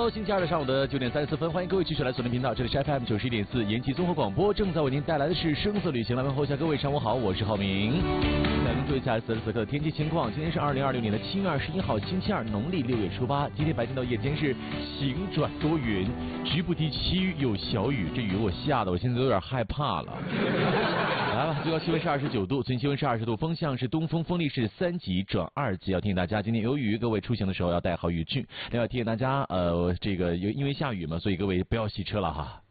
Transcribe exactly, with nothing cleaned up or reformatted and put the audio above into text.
Hello， 星期二的上午的九点三十四分，欢迎各位继续来锁定频道，这里是 F M 九十一点四延吉综合广播，正在为您带来的是声色旅行。来问候一下各位，上午好，我是浩明。来跟做一下此时此刻的天气情况，今天是二零二六年的七月二十一号，星期二，农历六月初八。今天白天到夜间是晴转多云，局部地区有小雨，这雨我吓得我现在都有点害怕了。来吧，最高气温是二十九度，最低气温是二十度，风向是东风，风力是三级转二级。要提醒大家，今天有雨，各位出行的时候要带好雨具。另外提醒大家，呃，这个因为下雨嘛，所以各位不要洗车了哈。